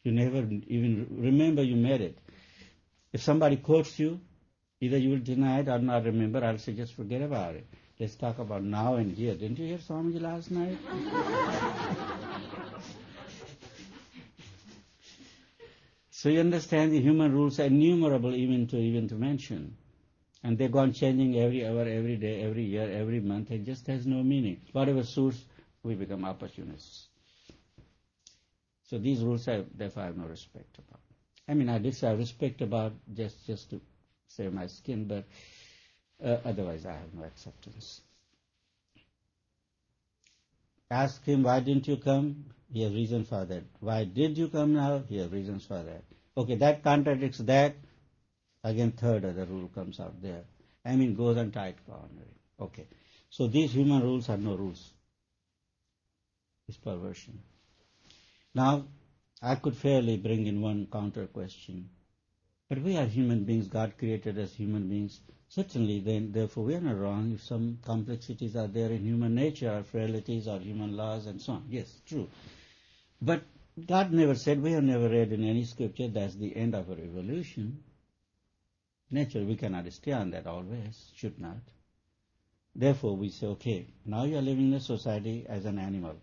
You never even remember you made it. If somebody quotes you, either you will deny it or not remember. I'll say just forget about it. Let's talk about now and here. Didn't you hear Swamiji last night? So you understand the human rules are innumerable even to mention. And they go on changing every hour, every day, every year, every month. It just has no meaning. Whatever suits, we become opportunists. So these rules, therefore, I have no respect about. I mean, I did say I have respect about just to save my skin, but otherwise I have no acceptance. Ask him, why didn't you come? He has reason for that. Why did you come now? He has reasons for that. Okay, that contradicts that. Again, third other rule comes out there. I mean, goes on tight cornering. Okay. So these human rules are no rules. It's perversion. Now, I could fairly bring in one counter question. But we are human beings. God created us human beings. Certainly, then, therefore, we are not wrong if some complexities are there in human nature, or frailties, or human laws, and so on. Yes, true. But God never said, we have never read in any scripture, that's the end of our evolution. Naturally, we cannot stay on that always, should not. Therefore, we say, okay, now you are living in a society as an animal.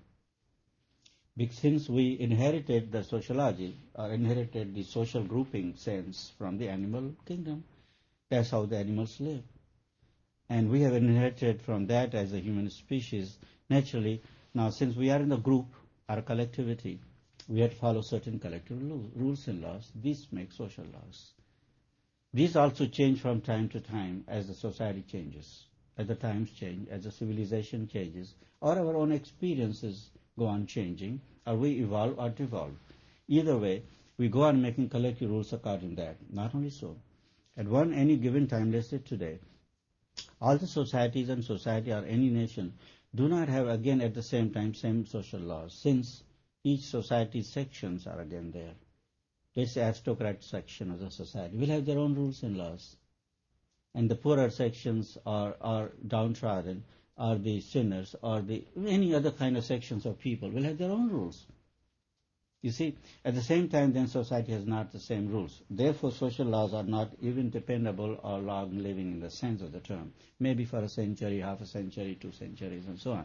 Since we inherited the sociology, or inherited the social grouping sense from the animal kingdom, that's how the animals live. And we have inherited from that as a human species. Naturally, now since we are in the group, our collectivity, we have to follow certain collective rules and laws. These make social laws. These also change from time to time as the society changes, as the times change, as the civilization changes, or our own experiences go on changing, or we evolve or devolve. Either way, we go on making collective rules according to that. Not only so, at any given time, let's say today, all the societies and society or any nation do not have again at the same time same social laws, since each society's sections are again there. Let's say aristocrat section of the society will have their own rules and laws. And the poorer sections are downtrodden, or the sinners, or any other kind of sections of people will have their own rules. You see, at the same time, then society has not the same rules. Therefore, social laws are not even dependable or long-living in the sense of the term. Maybe for a century, half a century, 2 centuries, and so on.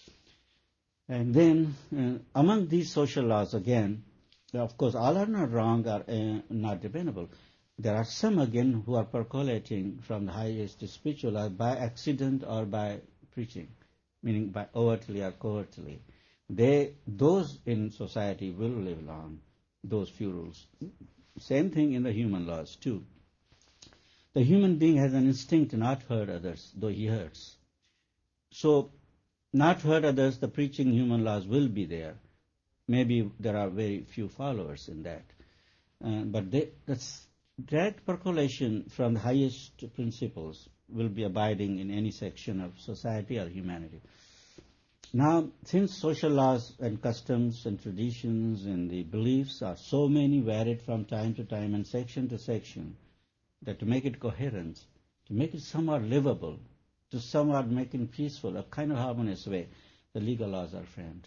And then, among these social laws, again, of course, all are not wrong or not dependable. There are some, again, who are percolating from the highest spiritual life by accident or by preaching, meaning by overtly or covertly. Those in society will live long, those few rules. Same thing in the human laws, too. The human being has an instinct to not hurt others, though he hurts. So, not hurt others, the preaching human laws will be there. Maybe there are very few followers in that. But that percolation from the highest principles will be abiding in any section of society or humanity. Now, since social laws and customs and traditions and the beliefs are so many, varied from time to time and section to section, that to make it coherent, to make it somewhat livable, to somewhat make it peaceful, a kind of harmonious way, the legal laws are framed.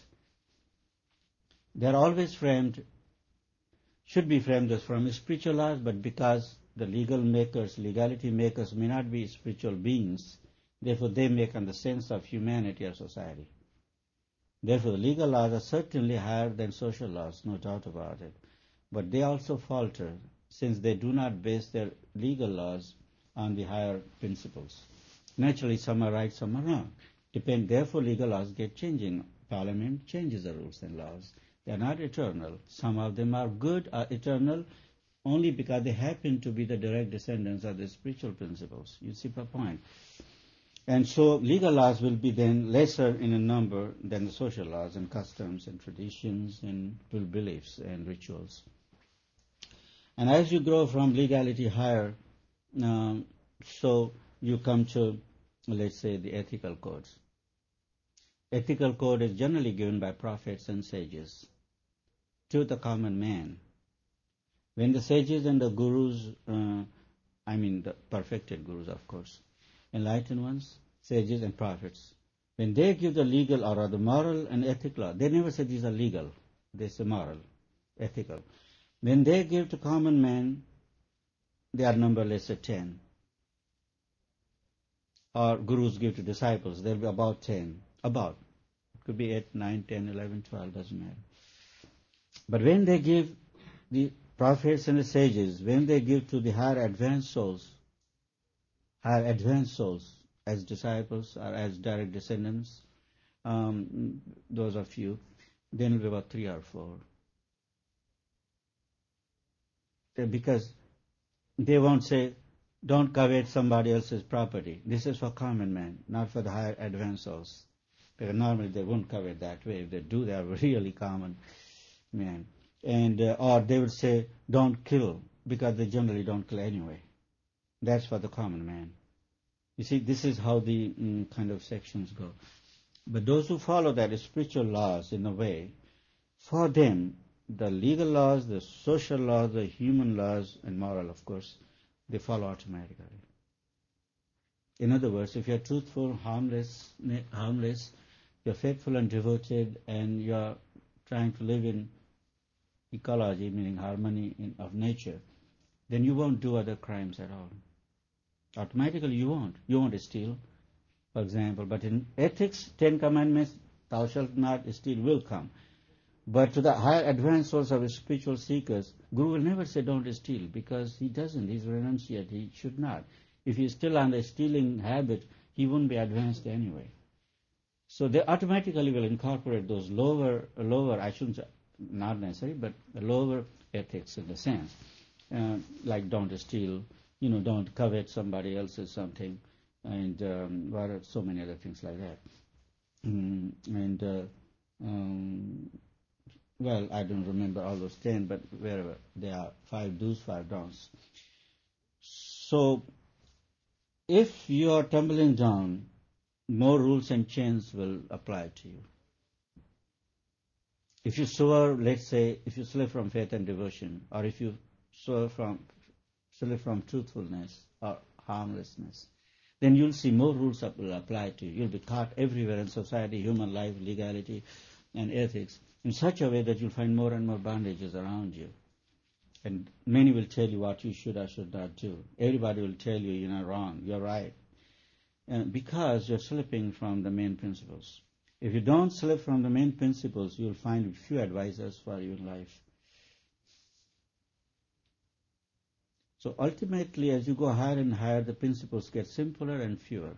They are always framed, should be framed as from spiritual laws, but because the legality makers may not be spiritual beings, therefore they make on the sense of humanity or society. Therefore the legal laws are certainly higher than social laws, no doubt about it. But they also falter, since they do not base their legal laws on the higher principles. Naturally, some are right, some are wrong. Therefore, legal laws get changing. Parliament changes the rules and laws. They are not eternal. Some of them are good or eternal only because they happen to be the direct descendants of the spiritual principles. You see the point. And so legal laws will be then lesser in a number than the social laws and customs and traditions and beliefs and rituals. And as you grow from legality higher, so you come to, let's say, the ethical codes. Ethical code is generally given by prophets and sages to the common man. When the sages and the gurus, the perfected gurus, of course, enlightened ones, sages and prophets, when they give the legal or the moral and ethical law, they never say these are legal. They say moral. ethical. When they give to common man, they are numberless at 10. Or gurus give to disciples, there will be about 10. About. It could be 8, 9, 10, 11, 12, doesn't matter. But when they give the prophets and the sages, when they give to the higher advanced souls as disciples or as direct descendants, those are few, then it will be about 3 or 4. Because they won't say, don't covet somebody else's property. This is for common man, not for the higher advanced souls. Because normally they won't covet that way. If they do, they are really common men. And or they would say, don't kill, because they generally don't kill anyway. That's for the common man. You see, this is how the kind of sections go. But those who follow that spiritual laws in a way, for them, the legal laws, the social laws, the human laws, and moral, of course, they follow automatically. In other words, if you're truthful, harmless, you're faithful and devoted, and you're trying to live in ecology, meaning harmony of nature, then you won't do other crimes at all. Automatically you won't. You won't steal, for example. But in ethics, 10 commandments, thou shalt not steal will come. But to the higher advanced souls of spiritual seekers, Guru will never say don't steal, because he doesn't. He's renunciate. He should not. If he's still on the stealing habit, he wouldn't be advanced anyway. So they automatically will incorporate those lower, I shouldn't say, not necessary, but lower ethics in the sense, like don't steal, don't covet somebody else's something, and what are so many other things like that. Well, I don't remember all those 10, but wherever they are, 5 do's, 5 don'ts. So, if you are tumbling down, more rules and chains will apply to you. If you swerve, let's say, if you slip from faith and devotion, or if you slip from truthfulness or harmlessness, then you'll see more rules will apply to you. You'll be caught everywhere in society, human life, legality, and ethics, in such a way that you'll find more and more bondages around you. And many will tell you what you should or should not do. Everybody will tell you you're not wrong, you're right. Because you're slipping from the main principles. If you don't slip from the main principles, you'll find few advisors for you in life. So ultimately, as you go higher and higher, the principles get simpler and fewer.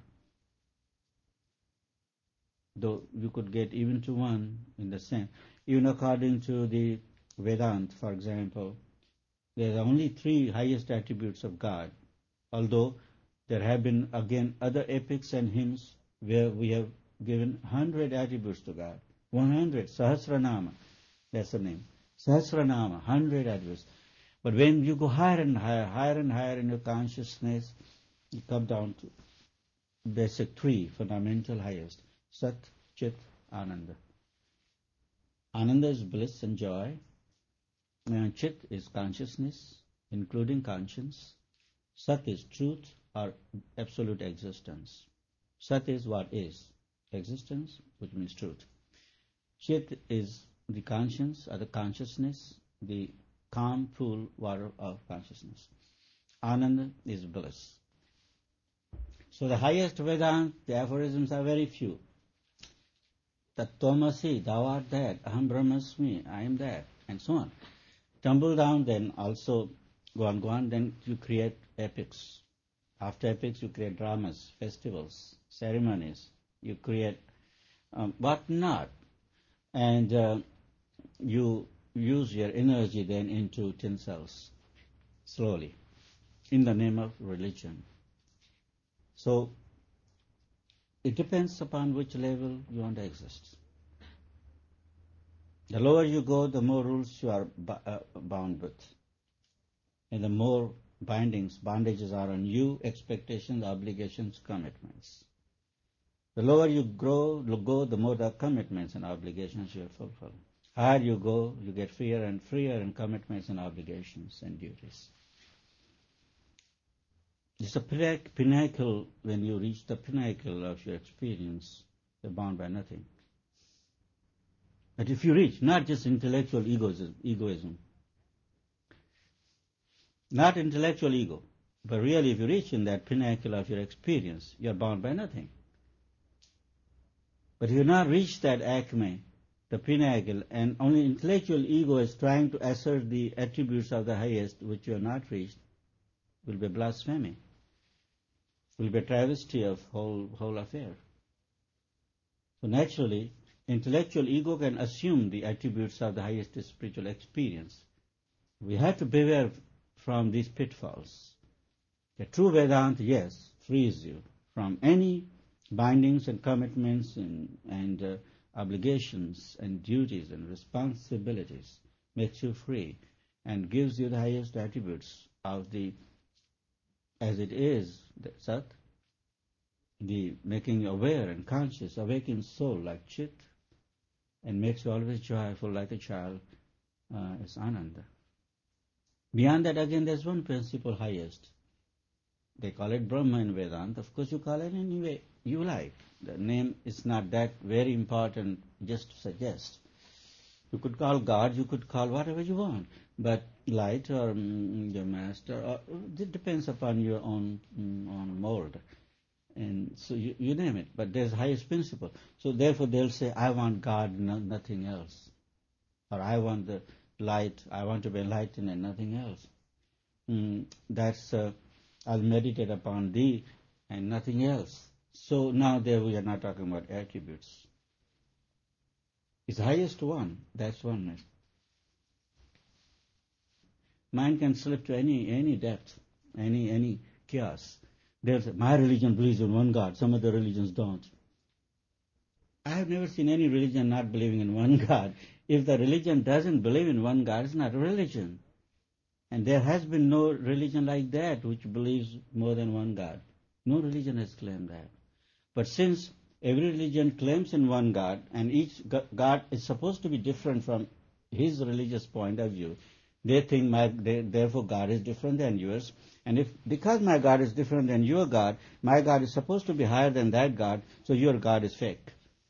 Though you could get even to one in the same. Even according to the Vedanta, for example, there are only 3 highest attributes of God, although there have been, again, other epics and hymns where we have given 100 attributes to God. 100, Sahasranama, that's the name. Sahasranama, 100 attributes. But when you go higher and higher in your consciousness, you come down to basic 3, fundamental highest. Sat, Chit, Ananda. Ananda is bliss and joy. Chit is consciousness, including conscience. Sat is truth or absolute existence. Sat is what is. Existence, which means truth. Chit is the conscience or the consciousness, the calm pool water of consciousness. Ananda is bliss. So the highest Vedanta, the aphorisms are very few. Tattvamasi, thou art that, aham brahmasmi, I am that, and so on. Tumble down, then also go on, then you create epics. After epics, you create dramas, festivals, ceremonies. You create what not. And you use your energy then into tinsels, slowly, in the name of religion. So, it depends upon which level you want to exist. The lower you go, the more rules you are bound with. And the more bondages are on you, expectations, obligations, commitments. The lower you go, the more the commitments and obligations you fulfill. Higher you go, you get freer and freer in commitments and obligations and duties. It's a pinnacle. When you reach the pinnacle of your experience, you're bound by nothing. But if you reach, not just intellectual egoism, not intellectual ego, but really if you reach in that pinnacle of your experience, you are bound by nothing. But if you not reach that acme, the pinnacle, and only intellectual ego is trying to assert the attributes of the highest which you have not reached, will be blasphemy, will be a travesty of whole affair. So naturally, intellectual ego can assume the attributes of the highest spiritual experience. We have to beware from these pitfalls. The true Vedanta, yes, frees you from any bindings and commitments and obligations and duties and responsibilities, makes you free and gives you the highest attributes of the, as it is, the Sat, the making you aware and conscious, awakened soul like Chit, and makes you always joyful like a child, is Ananda. Beyond that, again, there's one principle highest. They call it Brahma in Vedanta. Of course, you call it any way you like. The name is not that very important, just to suggest. You could call God, you could call whatever you want, but light or your master, or, it depends upon your own mold. And so you name it, but there's highest principle. So therefore they'll say, I want God, nothing else. Or I want the light, I want to be enlightened and nothing else. That's, I'll meditate upon thee and nothing else. So now there we are not talking about attributes. It's the highest one, that's oneness. Mind can slip to any depth, any chaos. There's my religion believes in one God, some other religions don't. I have never seen any religion not believing in one God. If the religion doesn't believe in one God, it's not a religion. And there has been no religion like that which believes more than one God. No religion has claimed that. But since every religion claims in one God, and each God is supposed to be different from his religious point of view, they think therefore God is different than yours. And because my God is different than your God, my God is supposed to be higher than that God, so your God is fake.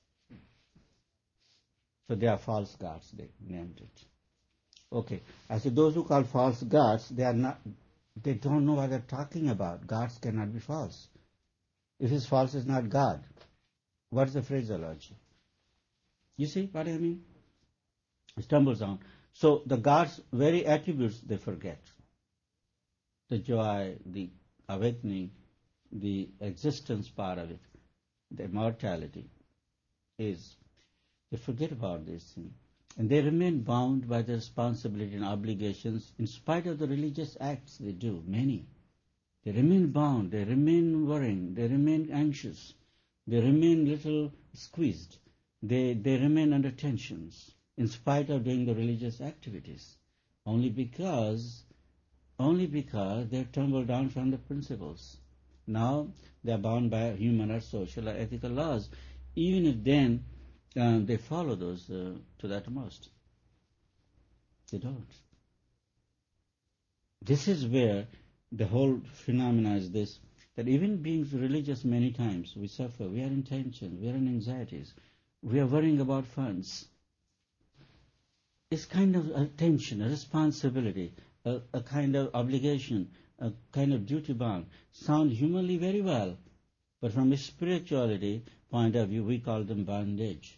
So they are false gods, they named it. Okay, I said those who call false gods, they don't know what they're talking about. Gods cannot be false. If it's false, it's not God. What's the phraseology? You see what I mean? It stumbles on. So the God's very attributes they forget. The joy, the awakening, the existence part of it, the immortality is, they forget about these things. And they remain bound by the responsibility and obligations in spite of the religious acts they do, many. They remain bound, they remain worrying, they remain anxious, they remain little squeezed, they remain under tensions in spite of doing the religious activities, only because they've tumbled down from the principles. Now they're bound by human or social or ethical laws, even if then they follow those to the utmost. They don't. This is where the whole phenomena is this, that even being religious many times, we suffer, we are in tension, we are in anxieties, we are worrying about funds. It's kind of a tension, a responsibility, a kind of obligation, a kind of duty bound. Sound humanly very well, but from a spirituality point of view, we call them bondage.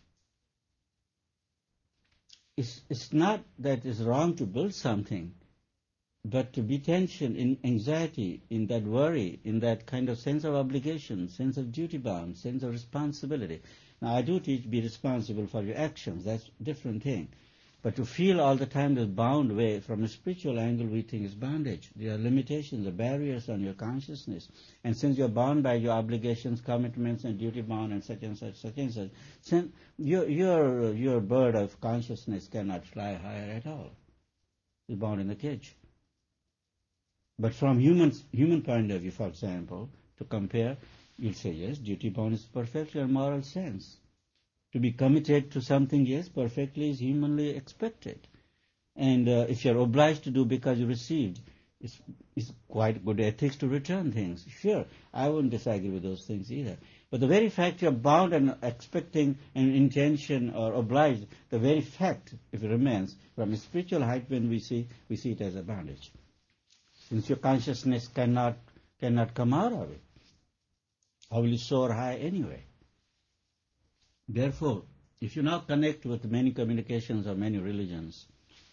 It's not that it's wrong to build something, but to be tension, in anxiety, in that worry, in that kind of sense of obligation, sense of duty bound, sense of responsibility. Now I do teach be responsible for your actions, that's a different thing. But to feel all the time this bound way, from a spiritual angle, we think is bondage. There are limitations, the barriers on your consciousness. And since you're bound by your obligations, commitments, and duty bound, and such and such, since your bird of consciousness cannot fly higher at all. It's bound in a cage. But from human point of view, for example, to compare, you'll say, yes, duty bound is perfectly a moral sense. To be committed to something, yes, perfectly is humanly expected. And if you're obliged to do because you received, it's quite good ethics to return things. Sure, I wouldn't disagree with those things either. But the very fact you're bound and expecting an intention or obliged, the very fact, if it remains, from a spiritual height when we see it as a bondage. Since your consciousness cannot come out of it. How will you soar high anyway? Therefore, if you now connect with many communications or many religions,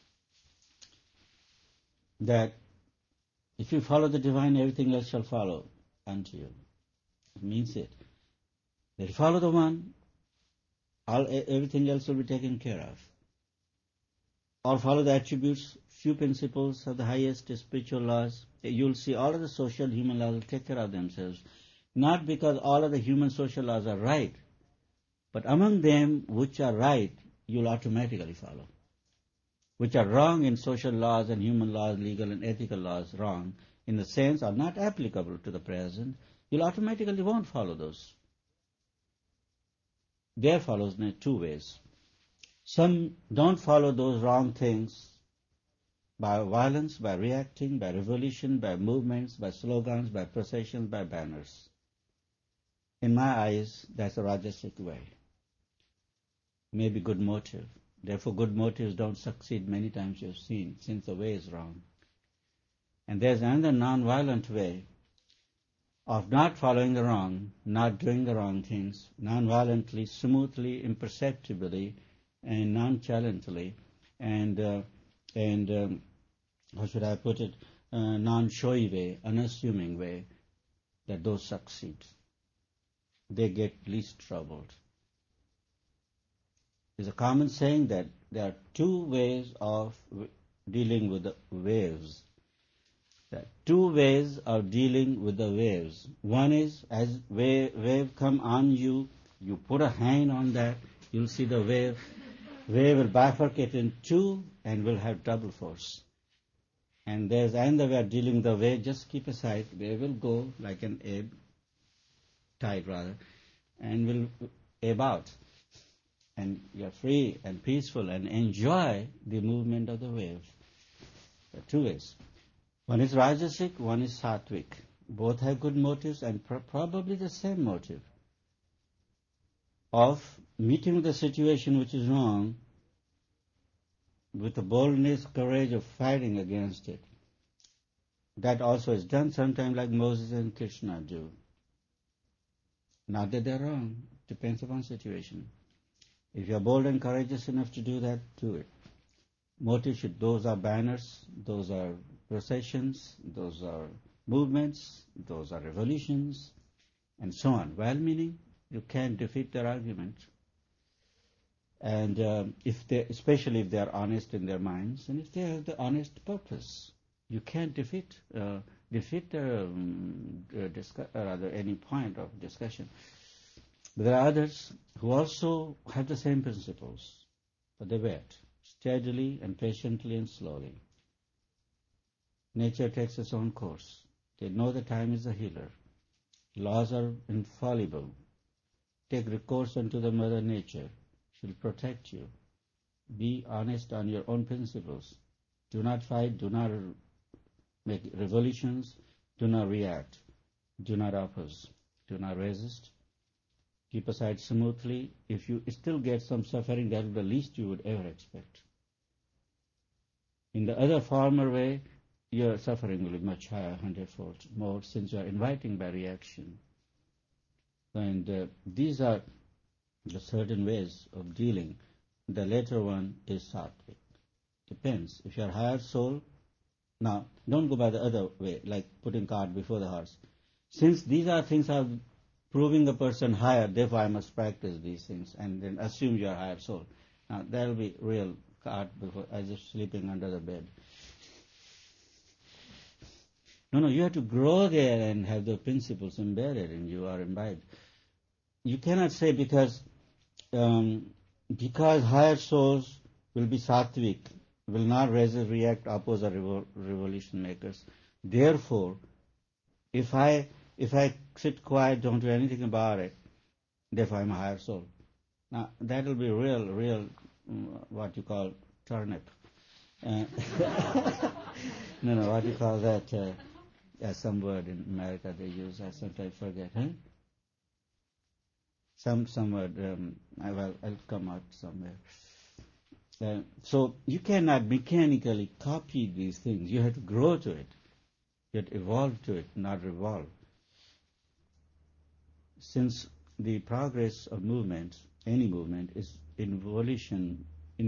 that if you follow the divine, everything else shall follow unto you. It means it. That if you follow the one, everything else will be taken care of. Or follow the attributes, few principles of the highest spiritual laws, you'll see all of the social human laws will take care of themselves. Not because all of the human social laws are right, but among them which are right, you'll automatically follow. Which are wrong in social laws and human laws, legal and ethical laws, wrong in the sense are not applicable to the present, you'll automatically won't follow those. There follows in two ways. Some don't follow those wrong things by violence, by reacting, by revolution, by movements, by slogans, by processions, by banners. In my eyes, that's a Rajasic way. Maybe good motive. Therefore, good motives don't succeed many times you've seen, since the way is wrong. And there's another non-violent way of not following the wrong, not doing the wrong things, non-violently, smoothly, imperceptibly, and nonchalantly, and how should I put it, non-showy way, unassuming way, that those succeed. They get least troubled. There's a common saying that there are two ways of dealing with the waves. There are two ways of dealing with the waves. One is, as wave come on you, you put a hand on that, you'll see the wave will bifurcate in two and will have double force. And there's another way of dealing with the wave, just keep aside, wave will go like an ebb, tide rather, and will ebb out. And you're free and peaceful and enjoy the movement of the wave. There are two ways. One is Rajasic, one is Sattvic. Both have good motives and probably the same motive of meeting with the situation which is wrong with the boldness, courage of fighting against it. That also is done sometimes like Moses and Krishna do. Not that they're wrong, depends upon situation. If you're bold and courageous enough to do that, do it. Those are banners, those are processions, those are movements, those are revolutions, and so on. Well-meaning, you can't defeat their argument. And especially if they are honest in their minds, and if they have the honest purpose, you can't defeat any point of discussion. But there are others who also have the same principles, but they wait steadily and patiently and slowly. Nature takes its own course. They know the time is a healer. Laws are infallible. Take recourse unto the Mother Nature. She will protect you. Be honest on your own principles. Do not fight. Do not make revolutions. Do not react. Do not oppose. Do not resist. Keep aside smoothly. If you still get some suffering, that is the least you would ever expect. In the other former way, your suffering will be much higher, 100-fold more, since you are inviting by reaction. And these are the certain ways of dealing. The later one is Sattvic. Depends. If you are higher soul, now don't go by the other way, like putting cart before the horse. Since these are things of proving a person higher, therefore I must practice these things, and then assume you are higher soul. Now that will be real cart before, as if sleeping under the bed. No, you have to grow there and have the principles embedded in you or imbibed. You cannot say because higher souls will be Sattvic, will not resist, react, oppose, or revolution makers. Therefore, if I sit quiet, don't do anything about it, therefore I'm a higher soul. Now that will be real, what you call turnip. No, what you call that? Some word in America they use. I sometimes forget. Some word, I'll come out somewhere. So you cannot mechanically copy these things. You have to grow to it. You have to evolve to it, not revolve. Since the progress of movement, any movement, is involution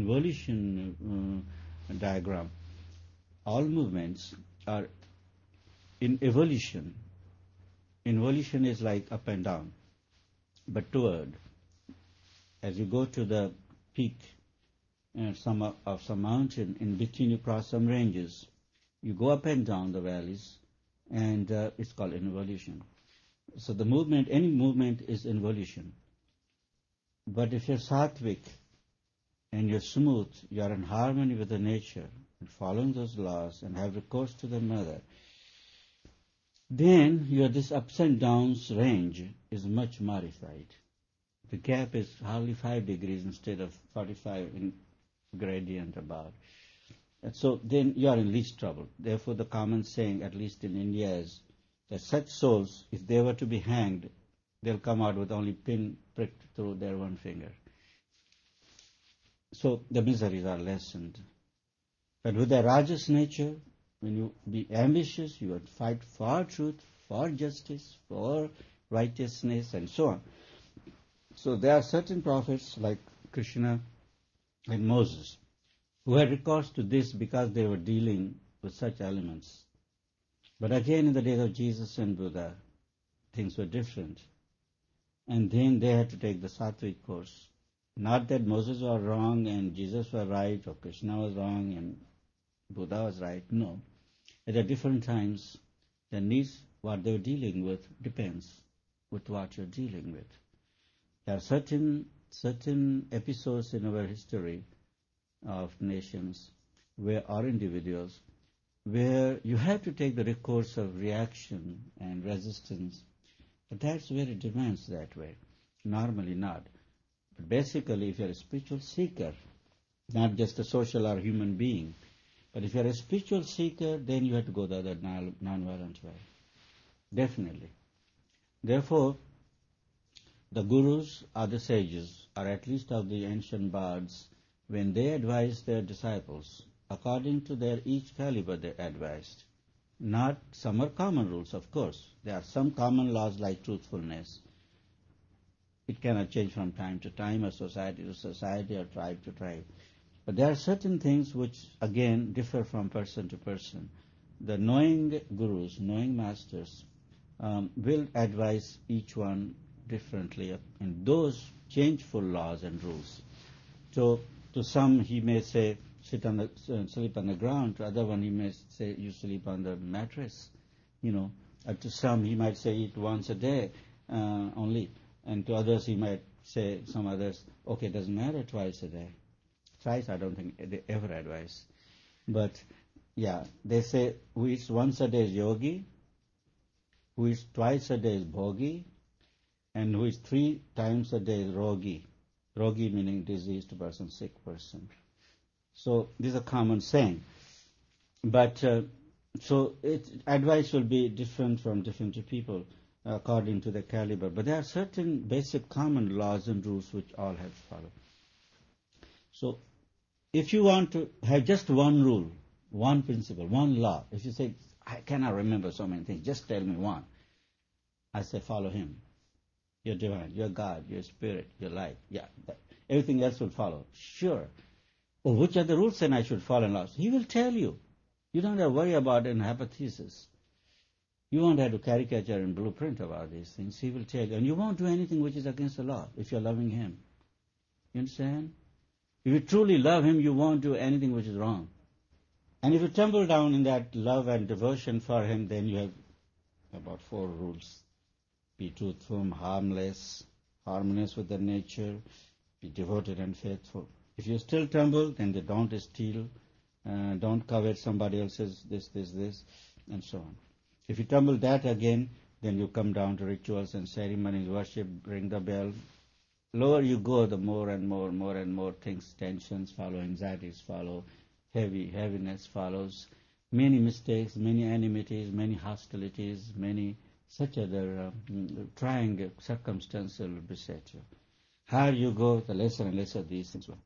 diagram. All movements are in evolution. Involution is like up and down, but toward. As you go to the peak of some mountain, in between you cross some ranges, you go up and down the valleys, and it's called involution. So the movement, any movement is involution. But if you're sattvic and you're smooth, you're in harmony with the nature, and following those laws, and have recourse to the mother, then your this ups and downs range is much modified. The gap is hardly 5 degrees instead of 45 in gradient about. And so then you are in least trouble. Therefore the common saying, at least in India, is that such souls, if they were to be hanged, they'll come out with only pin pricked through their one finger. So the miseries are lessened. But with the Rajas nature, when you be ambitious, you would fight for truth, for justice, for righteousness, and so on. So there are certain prophets like Krishna and Moses who had recourse to this because they were dealing with such elements. But again, in the days of Jesus and Buddha, things were different. And then they had to take the sattvic course. Not that Moses was wrong and Jesus was right, or Krishna was wrong and Buddha was right. No. At different times, the needs, what they were dealing with, depends with what you're dealing with. There are certain episodes in our history of nations or individuals where you have to take the recourse of reaction and resistance. But that's where it demands that way. Normally not. But basically, if you're a spiritual seeker, not just a social or human being, but if you're a spiritual seeker, then you have to go the other non-violent way. Definitely. Therefore, the gurus or the sages, or at least of the ancient bards, when they advised their disciples, according to their each caliber they advised. Not some are common rules, of course. There are some common laws like truthfulness. It cannot change from time to time, or society to society, or tribe to tribe. But there are certain things which, again, differ from person to person. The knowing gurus, knowing masters, will advise each one differently in those changeful laws and rules. So, to some he may say, sleep on the ground. To other one he may say, you sleep on the mattress. To some he might say, eat once a day only. And to others he might say, some others, okay, it doesn't matter, twice a day. Thrice I don't think they ever advise. But, yeah, they say, who eats once a day is yogi, who eats twice a day is bhogi, and who eats 3 times a day is rogi. Rogi meaning diseased person, sick person. So this is a common saying. But so advice will be different from different people according to their caliber. But there are certain basic common laws and rules which all have to follow. So if you want to have just one rule, one principle, one law, if you say, I cannot remember so many things, just tell me one. I say, follow him. You're divine, you're God, you're spirit, you're light. Yeah, everything else will follow. Sure. Well, which are the rules then I should follow and laws? He will tell you. You don't have to worry about an hypothesis. You won't have to caricature and blueprint about these things. He will tell you. And you won't do anything which is against the law if you're loving him. You understand? If you truly love him, you won't do anything which is wrong. And if you tumble down in that love and devotion for him, then you have about 4 rules. Be truthful, harmless, harmonious with the nature, be devoted and faithful. If you still tumble, then don't steal, don't covet somebody else's this, and so on. If you tumble that again, then you come down to rituals and ceremonies, worship, ring the bell. Lower you go, the more and more things, tensions follow, anxieties follow, heaviness follows, many mistakes, many enmities, many hostilities, many such other trying circumstances will beset you. Higher you go, the lesser and lesser these things will